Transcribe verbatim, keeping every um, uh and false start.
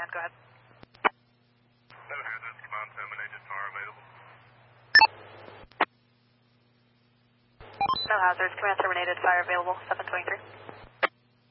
command, go ahead. No hazards, command terminated, fire available. No hazards, command terminated, fire available, seven twenty-three.